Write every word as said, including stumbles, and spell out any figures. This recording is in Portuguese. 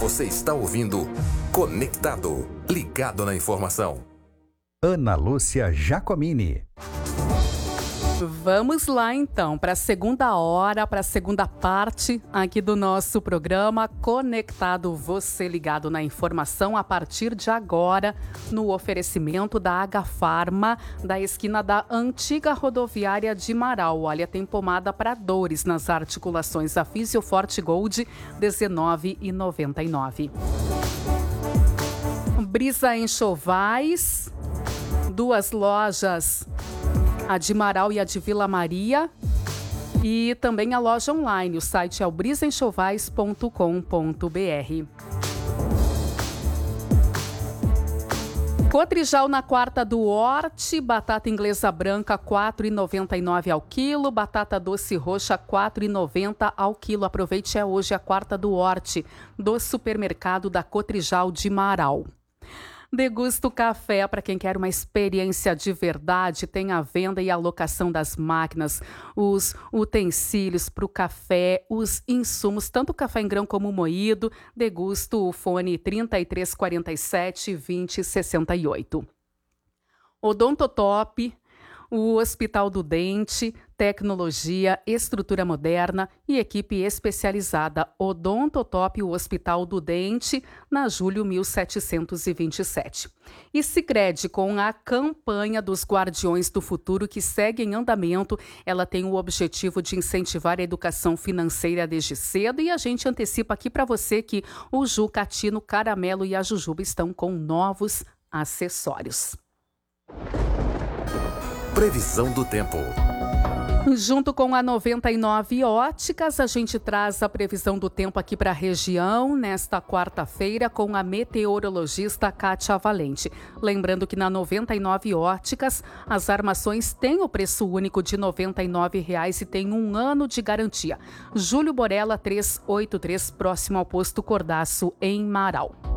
Você está ouvindo Conectado, ligado na informação. Ana Lúcia Giacomini. Vamos lá então para a segunda hora, para a segunda parte aqui do nosso programa Conectado, você ligado na informação a partir de agora no oferecimento da Agafarma, da esquina da antiga rodoviária de Marau. Olha, tem pomada para dores nas articulações, a Fisioforte Gold dezenove reais e noventa e nove centavos. Brisa Enxovais, duas lojas, a de Marau e a de Vila Maria, e também a loja online. O site é o brisa enxovais ponto com ponto b r. Cotrijal na quarta do Horti, batata inglesa branca quatro reais e noventa e nove centavos ao quilo, batata doce roxa quatro reais e noventa centavos ao quilo. Aproveite, é hoje a quarta do Horti, do supermercado da Cotrijal de Marau. Degusta o Café, para quem quer uma experiência de verdade, tem a venda e a locação das máquinas, os utensílios para o café, os insumos, tanto o café em grão como moído. Degusta o fone trinta e três quarenta e sete, vinte, sessenta e oito. Odontotop, o Hospital do Dente, tecnologia, estrutura moderna e equipe especializada. Odontotop, o Hospital do Dente, na Júlio mil setecentos e vinte e sete. E Sicredi, com a campanha dos Guardiões do Futuro, que segue em andamento. Ela tem o objetivo de incentivar a educação financeira desde cedo, e a gente antecipa aqui para você que o Jucatino, Caramelo e a Jujuba estão com novos acessórios. Previsão do tempo. Junto com a noventa e nove Óticas, a gente traz a previsão do tempo aqui para a região nesta quarta-feira com a meteorologista Kátia Valente. Lembrando que na noventa e nove Óticas, as armações têm o preço único de noventa e nove reais e tem um ano de garantia. Júlio Borella trezentos e oitenta e três, próximo ao posto Cordaço, em Marau.